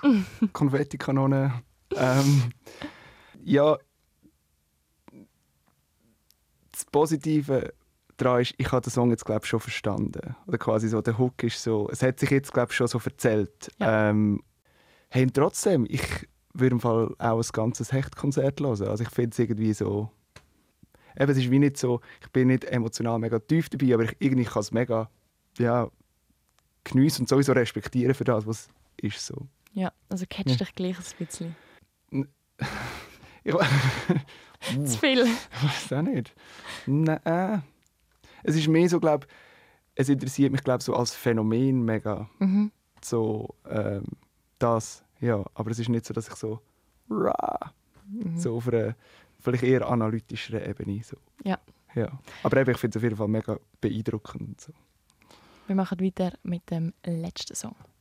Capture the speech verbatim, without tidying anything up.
Konfettikanone. ähm, ja, das Positive daran ist, ich habe den Song jetzt glaube schon verstanden. Oder quasi so, der Hook ist so, es hat sich jetzt glaube schon so erzählt. Ja. Ähm, hey, und trotzdem, ich würde im Fall auch ein ganzes Hechtkonzert hören. Also ich finde es irgendwie so, eben, es ist wie nicht so, ich bin nicht emotional mega tief dabei, aber ich irgendwie kann es mega, ja, geniessen und sowieso respektieren für das, was ist so. Ja, also catcht Ja. dich gleich ein bisschen. Ich Zu viel. weiß auch nicht. Nein. Es ist mehr so, glaube es interessiert mich glaube so als Phänomen mega. Mhm. So ähm, das, ja. Aber es ist nicht so, dass ich so rah, Mhm. so auf einer vielleicht eher analytischeren Ebene so. Ja. Ja. Aber eben, ich finde es auf jeden Fall mega beeindruckend. So. Wir machen weiter mit dem letzten Song.